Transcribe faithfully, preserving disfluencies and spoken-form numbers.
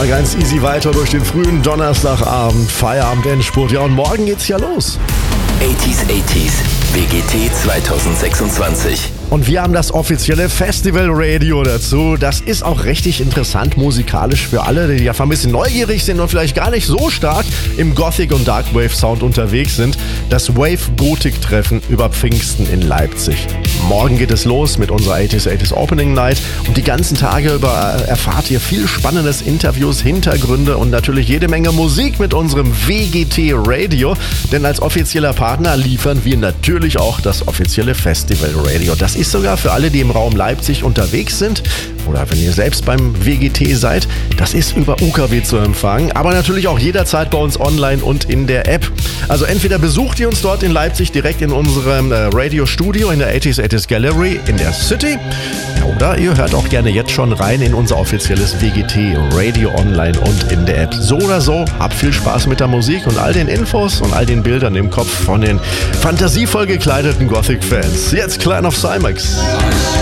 mal ganz easy weiter durch den frühen Donnerstagabend, Feierabend, Endspurt. Ja, und morgen geht's ja los. achtziger achtziger W G T zwanzig sechsundzwanzig. Und wir haben das offizielle Festival Radio dazu. Das ist auch richtig interessant musikalisch für alle, die einfach ein bisschen neugierig sind und vielleicht gar nicht so stark im Gothic- und Darkwave-Sound unterwegs sind. Das Wave-Gothic-Treffen über Pfingsten in Leipzig. Morgen geht es los mit unserer achtziger achtziger Opening Night. Und die ganzen Tage über erfahrt ihr viel spannendes Interviews, Hintergründe und natürlich jede Menge Musik mit unserem W G T Radio. Denn als offizieller Partner liefern wir natürlich auch das offizielle Festival Radio. Das ist sogar für alle, die im Raum Leipzig unterwegs sind oder wenn ihr selbst beim W G T seid, das ist über U K W zu empfangen, aber natürlich auch jederzeit bei uns online und in der App. Also entweder besucht ihr uns dort in Leipzig direkt in unserem äh, Radiostudio in der achtziger achtziger Gallery in der City oder ihr hört auch gerne jetzt schon rein in unser offizielles W G T Radio online und in der App. So oder so, habt viel Spaß mit der Musik und all den Infos und all den Bildern im Kopf von den fantasievoll gekleideten Gothic-Fans. Jetzt Clan of Cymax.